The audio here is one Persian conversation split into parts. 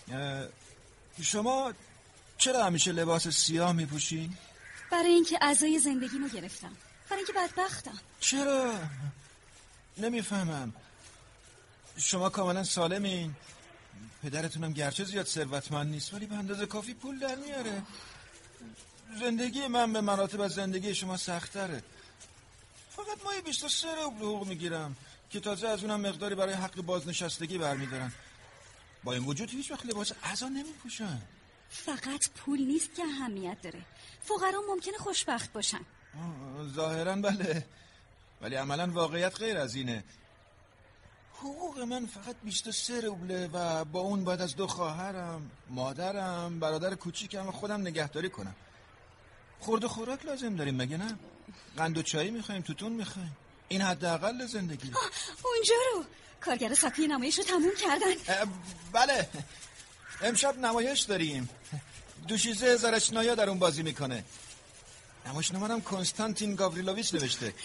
شما چرا همیشه لباس سیاه میپوشین؟ برای اینکه عزای زندگیمو گرفتم، برای اینکه بدبختم. چرا؟ نمیفهمم. شما کاملا سالمین، پدرتونم گرچه زیاد ثروتمند نیست ولی به اندازه کافی پول در میاره. زندگی من به مراتب از زندگی شما سخت‌تره. فقط ماهی 23 روبل حقوق میگیرم که تازه از اونم مقداری برای حق بازنشستگی برمیدارن. با این وجود هیچ وقت لباس عزا نمیپوشن. فقط پول نیست که اهمیت داره. فقرا ممکنه خوشبخت باشن. ظاهرا بله، ولی عملا واقعیت غیر از اینه. حقوق من فقط 23 روبله و با اون باید از 2 خواهرم، مادرم، برادر کوچیکم و خودم نگهداری کنم. خورد و خوراک لازم داریم مگه نه؟ قند و چایی میخوایم، توتون میخوایم. این حداقل زندگی. اونجا رو کارگر ساقی نمایش رو تموم کردن. بله، امشب نمایش داریم. دوشیزه زرشنایا در اون بازی میکنه. نمایشنامه‌ام کنستانتین گاوریلوویچ نوشته.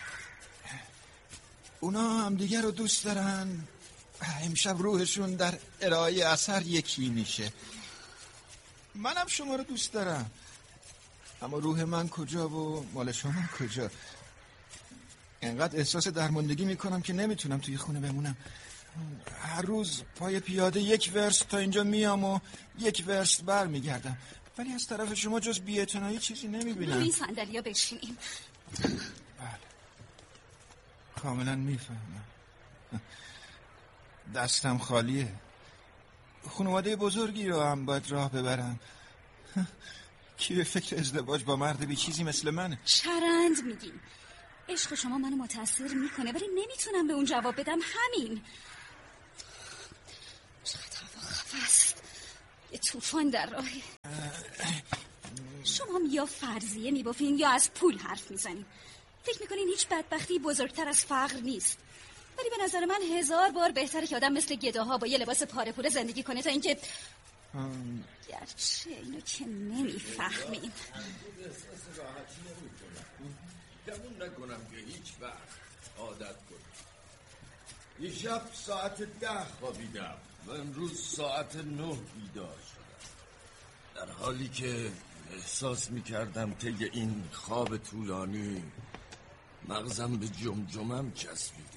اونا هم دیگر رو دوست دارن. امشب روحشون در ارائه اثر یکی میشه. منم شما رو دوست دارم، اما روح من کجا و مال شما کجا؟ انقدر احساس درماندگی میکنم که نمیتونم توی خونه بمونم. هر روز پای پیاده 1 ورست تا اینجا میام و 1 ورست بر میگردم، ولی از طرف شما جز بی‌اعتنایی چیزی نمیبینم. روی صندلیا بشینیم. بله، کاملا میفهمم. دستم خالیه. خانواده بزرگی رو هم باید راه ببرم. کی به فکر ازدواج با مرد بی چیزی مثل منه؟ چرند میگین. عشق شما منو متاثر میکنه ولی نمیتونم به اون جواب بدم. همین. چقدر هوا خفه است. یه طوفان در راهه. شما یا فرضیه میبافین یا از پول حرف میزنین. فکر میکنین هیچ بدبختی بزرگتر از فقر نیست، ولی به نظر من 1000 بار بهتره که آدم مثل گداها با یه لباس پاره پوره زندگی کنه تا اینکه گرچه اینو که نمیفهمین. گمون نکنم که هیچ وقت عادت کنم. یه شب ساعت 10 خوابیدم و امروز ساعت 9 بیدار شدم، در حالی که احساس میکردم طی این خواب طولانی مغزم به جمجمم چسبیده.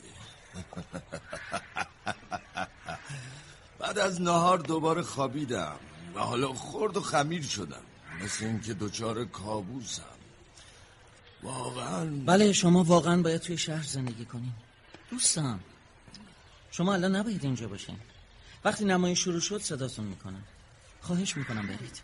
بعد از نهار دوباره خوابیدم و حالا خرد و خمیر شدم، مثل اینکه دچار کابوسم. واقعا بله، شما واقعا باید توی شهر زندگی کنین. دوستم، شما الان نباید اینجا باشین. وقتی نمایش شروع شد صداتون میکنم. خواهش میکنم برید.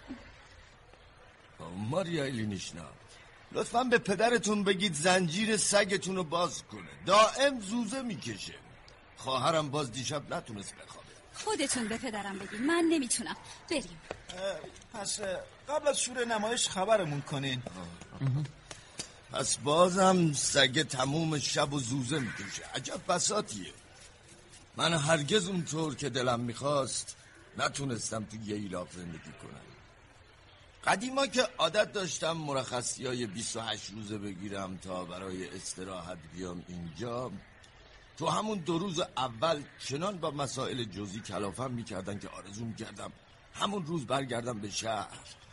ماریا ایلینیشنا، لطفاً به پدرتون بگید زنجیر سگتون رو باز کنه. دائم زوزه میکشه. خواهرم باز دیشب نتونست بخوابه. خودتون به پدرم بگید، من نمیتونم. بریم. پس قبل از شروع نمایش خبرمون کنین. پس بازم سگ تموم شب و زوزه میکشه. عجب بساطیه. من هرگز اونطور که دلم میخواست نتونستم تو ییلاق زندگی کنم. قدیما که عادت داشتم مرخصیای 28 روزه بگیرم تا برای استراحت بیام اینجا، تو همون 2 روز اول چنان با مسائل جزئی کلافم میکردن که آرزو میکردم همون روز برگردم به شهر.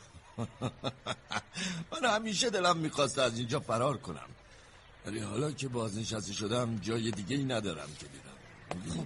من همیشه دلم میخواست از اینجا فرار کنم، ولی حالا که بازنشسته شدم جای دیگه ای ندارم که برم.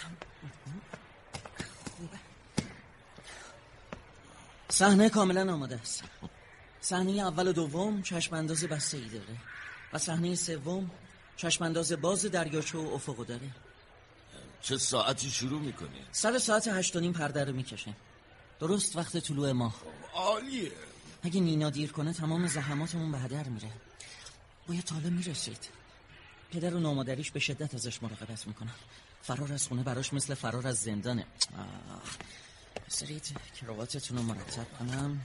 صحنه کاملا آماده است. صحنه اول و دوم چشم انداز بسته ای داره و صحنه سوم چشم انداز باز دریاچه و افق داره. چه ساعتی شروع میکنی؟ ساعت 8:30 پرده رو میکشه، درست وقت طلوع ماه. عالیه. اگه نینا دیر کنه تمام زحماتمون به هدر میره. باید حالا میرسید. پدر و نامادریش به شدت ازش مراقبت میکنن. فرار از خونه براش مثل فرار از زندانه. بذارید کراواتتون رو مرتب کنم.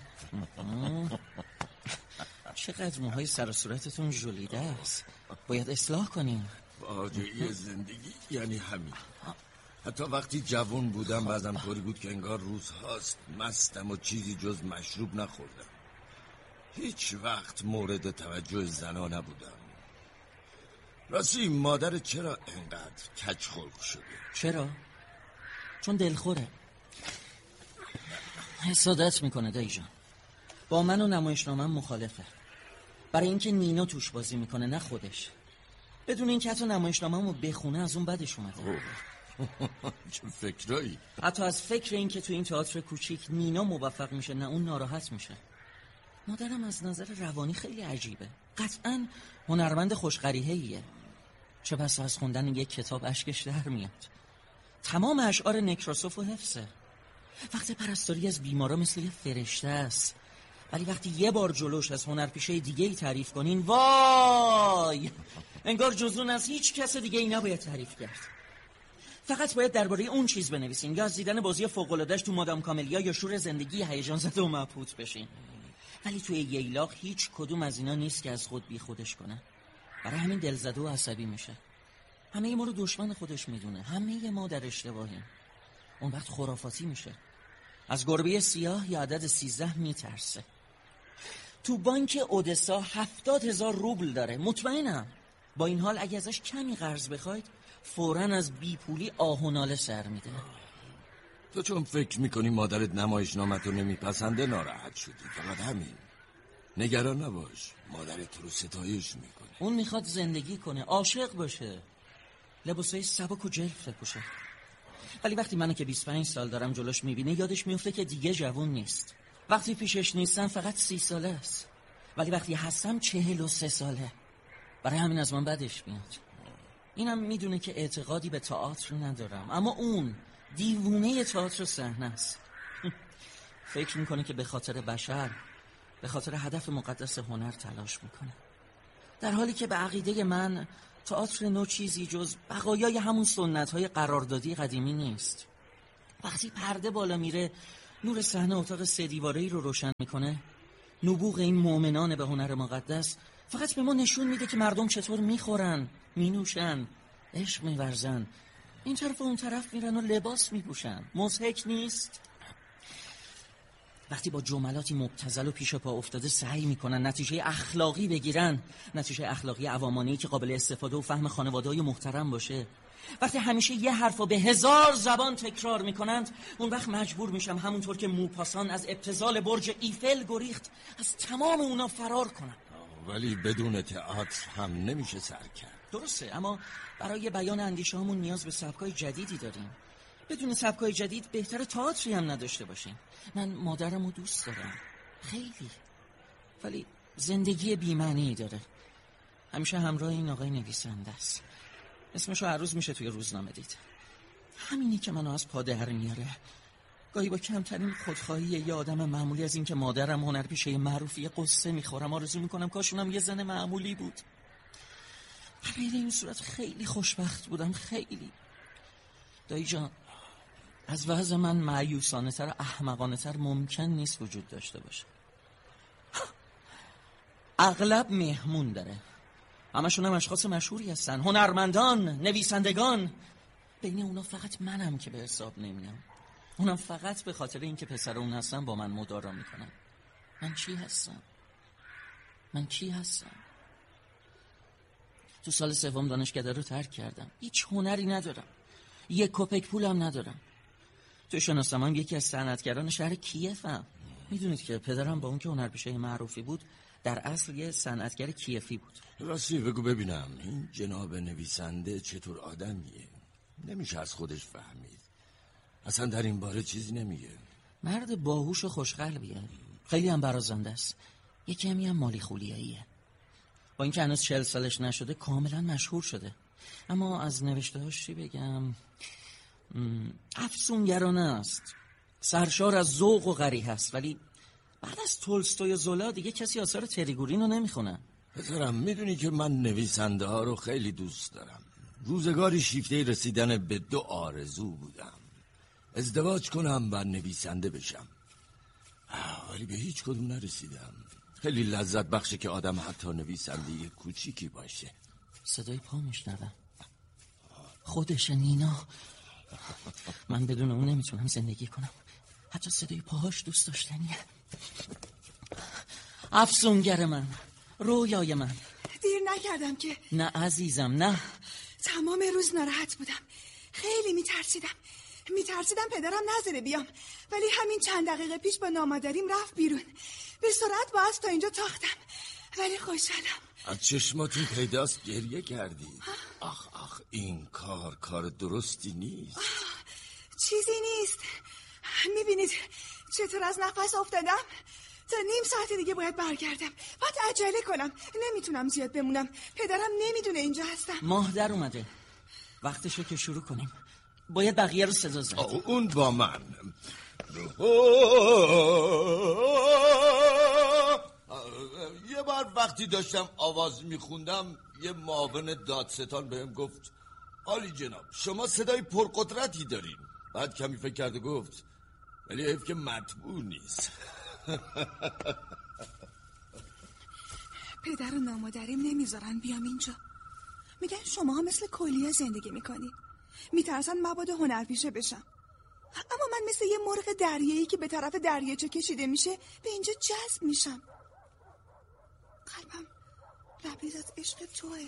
چقدر موهای سر و صورتتون ژولیده است، باید اصلاح کنیم. فاجعه زندگی یعنی همین. حتی وقتی جوان بودم بعضم طوری بود که انگار روزهاست مستم و چیزی جز مشروب نخوردم. هیچ وقت مورد توجه زنا نبودم. راستی مادر چرا انقدر کج خلق شده؟ چرا؟ چون دلخوره. حسادت میکنه دایی جان. با من و نمایشنامه‌ام مخالفه. برای اینکه نینا توش بازی میکنه نه خودش. بدون اینکه حتی نمایشنامه‌مو بخونه از اون بدش اومده. چه فکرایی؟ حتی از فکر این که تو این تئاتر کوچیک نینا موفق میشه نه اون ناراحت میشه. مادرم از نظر روانی خیلی عجیبه. قطعاً هنرمند خوشقریحه‌ایه. چه بسا از خوندن یک کتاب اشکش در میاد. تمام اشعار نکراسوف و حفظه. وقت پرستاری از بیمارا مثل یه فرشته است. ولی وقتی یه بار جلوش از هنرپیشه دیگه‌ای تعریف کنین وای، انگار جزون از هیچ کس دیگه ای نباید تعریف کرد. فقط باید درباره اون چیز بنویسین یا از دیدن بازی فوق‌العاده‌اش تو مادام کاملیا یا شور زندگی هیجان زده و مبهوت بشین. ولی توی ییلاق هیچ کدوم از اینا نیست که از خود بی خودش کنه. برای همین دلزده و عصبی میشه. همه ما رو دشمن خودش میدونه. همه ما در اشتباهیم. اون وقت خرافاتی میشه. از گربه سیاه یا عدد 13 میترسه. تو بانک اودسا 70,000 روبل داره. مطمئنم با این حال اگه ازش کمی قرض بخواید فوراً از بیپولی آه و ناله سر میده. تو چون فکر میکنی مادرت نمایشنامه‌تو نمیپسنده ناراحت شدی، فقط همین. نگران نباش، مادرت تو رو ستایش میکنه. اون میخواد زندگی کنه، عاشق باشه، لباسای سبک و جلف بپوشه. ولی وقتی منو که 25 سال دارم جلوش میبینه یادش میفته که دیگه جوون نیست. وقتی پیشش نیستم فقط 30 ساله است. ولی وقتی هستم 43 ساله. برای همین از من بدش میاد. اینم میدونه که اعتقادی به تئاتر ندارم، اما اون دیوونه تئاتر صحنه است. فکر میکنه که به خاطر بشر، به خاطر هدف مقدس هنر تلاش میکنه، در حالی که به عقیده من تئاتر نو چیزی جز بقایای همون سنت‌های قراردادی قدیمی نیست. وقتی پرده بالا میره، نور صحنه اتاق 3 دیواره‌ای رو روشن میکنه، نبوغ این مؤمنان به هنر مقدس فقط به ما نشون میده که مردم چطور میخورن، مینوشن، عشق میورزن، این طرف و اون طرف میرن و لباس میپوشن. مضحک نیست؟ وقتی با جملاتی مبتذل و پیش پا افتاده سعی میکنن نتیجه اخلاقی بگیرن، نتیجه اخلاقی عوامانی که قابل استفاده و فهم خانواده‌های محترم باشه، وقتی همیشه یه حرفو به 1000 زبان تکرار میکنند، اون وقت مجبور میشم همونطور که موپاسان از ابتذال برج ایفل گریخت از تمام اونا فرار کنم. ولی بدون تئاتر هم نمیشه سر کرد. درسته، اما برای بیان اندیشه هامون نیاز به سبکای جدیدی داریم. بدون سبکای جدید بهتره تئاتری هم نداشته باشیم. من مادرمو دوست دارم خیلی، ولی زندگی بی‌معنی داره. همیشه همراه این آقای نویسنده است. اسمشو هر روز میشه توی روزنامه دید. همینی که منو از پا در میاره. گاهی با کمترین خودخواهی یه آدم معمولی از این که مادرم هنرپیشه معروفی قصه میخورم آرزو میکنم کاشونم یه زن معمولی بود. غیر این صورت خیلی خوشبخت بودم، خیلی. دایی جان، از وضع من مایوسانه تر و احمقانه تر ممکن نیست وجود داشته باشه. اغلب مهمون داره، همشون هم اشخاص مشهوری هستن، هنرمندان، نویسندگان. بین اونا فقط منم که به حساب نمیام. اونم فقط به خاطر اینکه پسر اون هستم با من مدارا میکنن. من چی هستم؟ من کی هستم؟ تو سال 3 دانشکده رو ترک کردم. هیچ هنری ندارم، 1 کپک پولم ندارم. تو شناسنامه‌ام یکی از صنعتگران شهر کیفم. میدونید که پدرم با اون که هنرپیشه معروفی بود در اصل یه صنعتگر کیفی بود. راستی بگو ببینم این جناب نویسنده چطور آدمیه؟ نمیشه از خودش فهمید. اصلا در این باره چیزی نمیگه. مرد باهوش و خوشقلبیه، خیلی هم برازنده است، یه کمی هم مالی خولیاییه. با اینکه هنوز 40 سالش نشده کاملا مشهور شده. اما از نوشته‌هاش چی بگم؟ افسونگرانه است، سرشار از ذوق و قریح است، ولی بعد از تولستوی و زولا دیگه کسی آثار تریگورین رو نمیخونه. پسرم، میدونی که من نویسنده ها رو خیلی دوست دارم. روزگاری شیفته رسیدن به 2 آرزو بودم: ازدواج کنم و نویسنده بشم. ولی به هیچ کدوم نرسیدم. خیلی لذت بخشه که آدم حتی نویسنده کوچیکی باشه. صدای پا میشنوم، خودش نینا. من بدون اون نمیتونم زندگی کنم. حتی صدای پاهاش دوست داشتنیه. افسونگر من، رویای من. دیر نکردم که؟ نه عزیزم، نه. تمام روز ناراحت بودم، خیلی میترسیدم. میترسیدم پدرم نذاره بیام، ولی همین چند دقیقه پیش با نامادریم رفت بیرون. به سرعت باز تا اینجا تاختم، ولی خوشحالم. از چشماتون پیداست گریه کردی. آخ این کار درستی نیست. چیزی نیست. میبینید چطور از نفس افتادم؟ تا نیم ساعت دیگه باید برگردم. باید عجله کنم، نمیتونم زیاد بمونم. پدرم نمیدونه اینجا هستم. ماه در اومده، وقتشه که شروع کنیم. باید بقیه رو صدا زد. اون با من. یه بار وقتی داشتم آواز میخوندم یه معاون دادستان بهم گفت عالی جناب شما صدای پرقدرتی دارین. بعد کمی فکر کرد و گفت ولی حیف که مطبوع نیست. پدر و نامادریم نمیذارن بیام اینجا. میگن شما مثل کلیه زندگی میکنی، میترسن مبادا هنرپیشه بشم. اما من مثل یه مرغ دریایی که به طرف دریاچه کشیده میشه به اینجا جذب میشم. قلبم لبریز از عشق توه.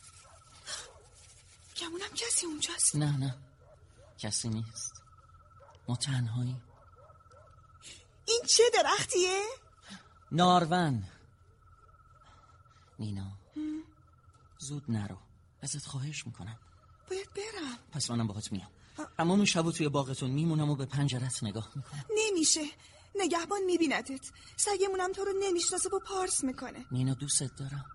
گمونم کسی اونجاست. نه کسی نیست، ما تنهایی. این چه درختیه؟ نارون. نینا زود نرو، ازت خواهش میکنم. باید برم. پس منم باهات میام. تمام شبو توی باغتون میمونم و به پنجرت نگاه میکنم. نمیشه، نگهبان میبیندت. سگمونم تو رو نمیشناسه و پارس میکنه. نینا دوست دارم.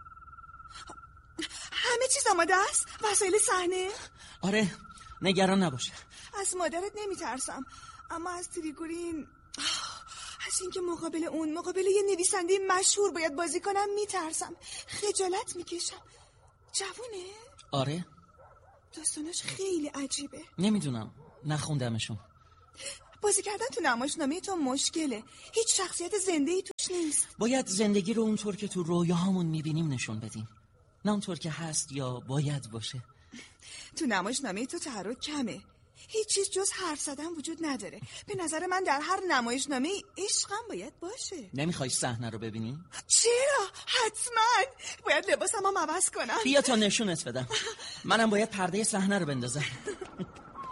همه چیز آماده است؟ وسایل صحنه؟ آره نگران نباشه. از مادرت نمیترسم، اما از تریگورین، از اینکه مقابل یه نویسنده مشهور باید بازی کنم میترسم. خجالت میکشم. جوونه؟ آره داستانش خیلی عجیبه. نمیدونم، نخوندمشون. بازی کردن تو نمایشنامه تو مشکله. هیچ شخصیت زنده‌ای توش نیست. باید زندگی رو اونطور که تو رویاهامون میبینیم نشون بدیم، نه اونطور که هست یا باید باشه. تو نمایشنامه تو تحرک کمه. هیچ چیز جز حرف زدن وجود نداره. به نظر من در هر نمایشنامه عشقم باید باشه. نمیخوای صحنه رو ببینی؟ چرا؟ حتما. باید لباسم هم عوض کنم. بیا تا نشونت بدم. منم باید پرده صحنه رو بندازم.